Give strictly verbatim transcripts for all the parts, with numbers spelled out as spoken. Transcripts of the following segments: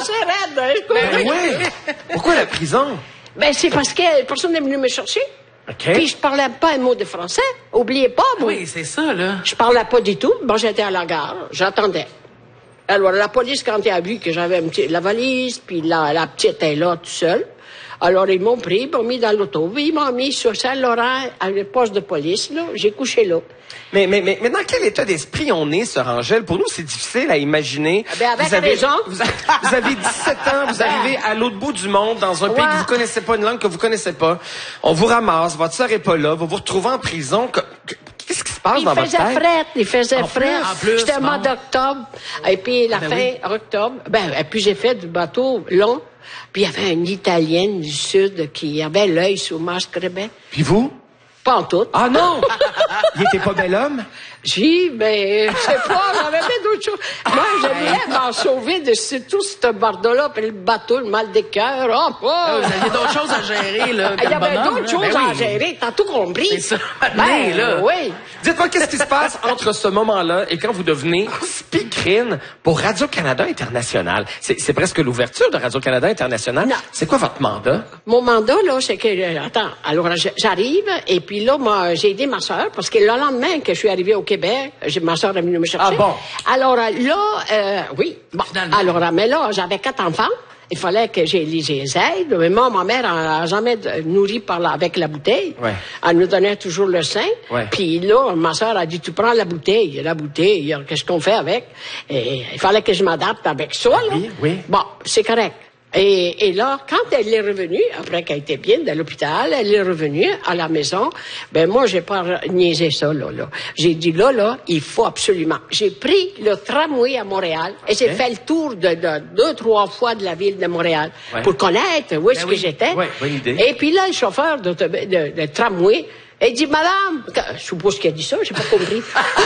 cassé raide. Hein? Ben oui. Pourquoi la prison? Ben, c'est parce que personne n'est venu me chercher. OK. Puis je parlais pas un mot de français. Oubliez pas, moi. Oui, c'est ça, là. Je parlais pas du tout. Bon, j'étais à la gare. J'attendais. Alors, la police, quand elle a vu que j'avais un petit, la valise, puis la, la petite est là, toute seule, alors ils m'ont pris, ils m'ont mis dans l'auto. Ils m'ont mis sur Saint-Laurent, à le poste de police, là. J'ai couché là. Mais, mais, mais, mais dans quel état d'esprit on est, Sœur Angèle? Pour nous, c'est difficile à imaginer. Ben, avec vous avez, raison. Vous, avez, vous avez dix-sept ans, vous arrivez à l'autre bout du monde, dans un pays Ouais. que vous connaissez pas, une langue que vous connaissez pas. On vous ramasse, votre sœur est pas là, vous vous retrouvez en prison. Que- que- Qu'est-ce qui se passe Il dans votre faisait tête? fret, il faisait En fret. plus, en plus, C'était le mois bon. d'octobre. Et puis, la Ah, ben fin octobre, ben, et puis j'ai fait du bateau long. Puis il y avait une Italienne du Sud qui avait l'œil sur Mascrebet. Puis vous? Pas en tout. Ah non! Il était pas bel homme? J'ai, ben, je sais pas, j'avais fait d'autres choses. Moi, je voulais m'en sauver de ce- tout ce bardeau-là, puis le bateau, le mal des cœurs. Oh, oh. Ah, vous aviez d'autres choses à gérer, là. Il y comme avait bonhomme, d'autres là. choses Ben à oui. gérer, t'as tout compris. C'est ça, Ben, amenez, là. oui. Dites-moi, qu'est-ce qui se passe entre ce moment-là et quand vous devenez speakerine pour Radio-Canada International? C'est, c'est presque l'ouverture de Radio-Canada International. Non. C'est quoi votre mandat? Mon mandat, là, c'est que, euh, attends, alors je- j'arrive, et puis là, moi, j'ai aidé ma sœur, parce que le lendemain que je suis arrivée au Québec, j'ai- ma sœur est venue me chercher. Ah bon? Alors euh, là, euh, oui, bon, Finalement. alors, euh, mais là, j'avais quatre enfants, il fallait que j'ai les les aide, mais moi, ma mère, elle n'a jamais de- nourri par la, avec la bouteille. Ouais. Elle nous donnait toujours le sein. Ouais. Puis là, ma sœur a dit, tu prends la bouteille, la bouteille, qu'est-ce qu'on fait avec? Et il fallait que je m'adapte avec ça, là. Oui, oui. Bon, c'est correct. Et, et là, quand elle est revenue, après qu'elle était bien de l'hôpital, elle est revenue à la maison, ben moi, j'ai pas niaisé ça, là, là. J'ai dit, là, là, il faut absolument. J'ai pris le tramway à Montréal et j'ai Ok. fait le tour de, de deux, trois fois de la ville de Montréal Ouais. pour connaître où est-ce Ben que oui. j'étais. Ouais, bonne idée. Et puis là, le chauffeur de, de, de, de tramway, il dit, madame, je suppose qu'il a dit ça, j'ai pas compris.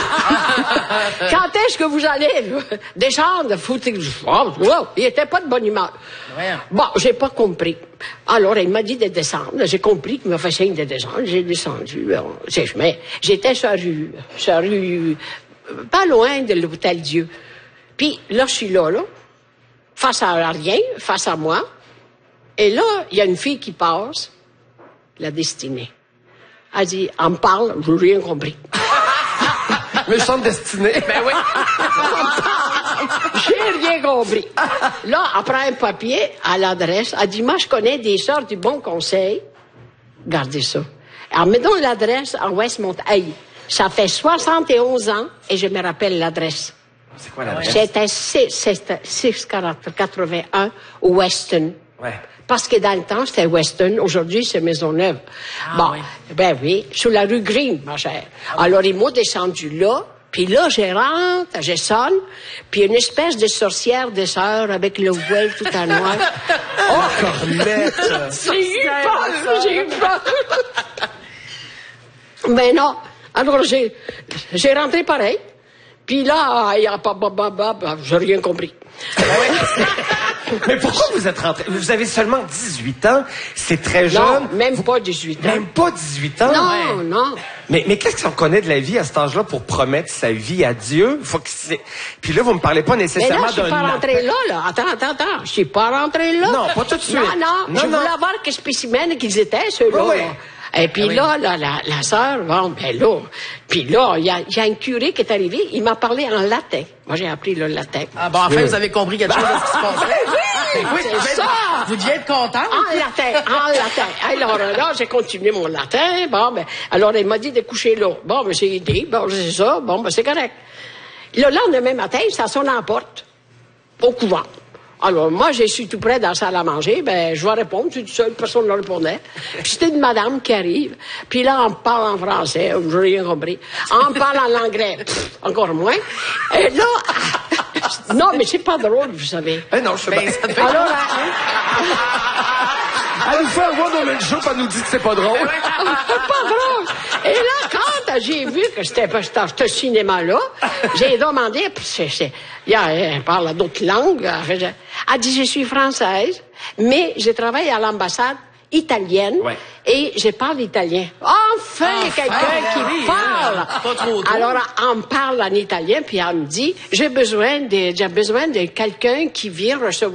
Quand est-ce que vous allez là, descendre? Faut que je- oh, wow, il était pas de bonne humeur. Ouais. Bon, j'ai pas compris. Alors, il m'a dit de descendre. J'ai compris qu'il m'a fait signe de descendre. J'ai descendu. Bon, c'est- mais j'étais sur la rue, sur la rue, euh, pas loin de l'Hôtel Dieu. Puis là, je suis là, là, face à rien, face à moi. Et là, il y a une fille qui passe, la destinée. Elle dit, elle me parle, je n'ai rien compris. Méchante destinée. Ben oui. J'ai rien compris. Là, elle prend un papier à l'adresse. Elle dit, moi, je connais des sœurs du Bon Conseil. Gardez ça. Alors, mettons l'adresse en Westmont. Hey, ça fait soixante et onze ans et je me rappelle l'adresse. C'est quoi l'adresse? C'était six quatre-vingt-un Weston. Ouais. Parce que dans le temps, c'était Weston. Aujourd'hui, c'est Maisonneuve. Ah, bon, oui. ben oui, sur la rue Green, ma chère. Alors, ils m'ont descendu là. Puis là, je rentre, je sonne. Puis une espèce de sorcière de sœur avec le voile tout en noir. Oh, Cornette. j'ai eu peur, j'ai eu peur. Mais non. Alors, j'ai, j'ai rentré pareil. Puis là, il y a pas, bah, bah, bah, bah, j'ai rien compris. Mais pourquoi vous êtes rentré? Vous avez seulement dix-huit ans. C'est très jeune. Non, même pas dix-huit ans. Même pas dix-huit ans. Non, Ouais. non. Mais, mais qu'est-ce qu'on connaît de la vie à cet âge-là pour promettre sa vie à Dieu? Faut que c'est... Puis là, vous me parlez pas Mais nécessairement là, je suis d'un... pas rentré là, là. Attends, attends, attends. Je suis pas rentré là. Non, pas tout de suite. Non, non. Non, je non. voulais voir quel spécimen qu'ils étaient, ceux-là. Oui, oui. là. Et puis Ah oui. là, là, la, la sœur, bon, ben là. Puis là, il y a, y a un curé qui est arrivé, il m'a parlé en latin. Moi, j'ai appris le latin. Ah bon, enfin, vous avez compris quelque chose de ce qui se passait. oui, Ben oui, c'est vous êtes- ça. Vous deviez être contente. En latin, en latin. Alors là, j'ai continué mon latin. Bon, ben, alors il m'a dit de coucher là. Bon, ben, j'ai dit, bon, c'est ça. Bon, ben, c'est correct. Le lendemain matin, ça sonne à la porte, au couvent. Alors, moi, je suis tout près dans la salle à manger. Ben, je vais répondre. Je suis tout seul, personne ne répondait. Puis c'était une madame qui arrive. Puis là, on me parle en français. Je n'ai rien compris. On me parle en anglais. Pff, encore moins. Et là... non, mais c'est pas drôle, vous savez. Eh non, je sais Ben, pas. ça devait- Alors, hein, Elle nous fait un one woman show, puis elle nous dit que c'est pas drôle. c'est pas drôle. Et là, quand j'ai vu que c'était pas ce cinéma-là, j'ai demandé, puis c'est, c'est, il y a, elle parle d'autres langues. Elle a dit, je suis française, mais je travaille à l'ambassade italienne Ouais. et je parle italien. Enfin, Enfin, quelqu'un qui oui, parle. hein, pas trop tôt. Alors, on me parle en italien, puis elle me dit, j'ai besoin de, j'ai besoin de quelqu'un qui vient recevoir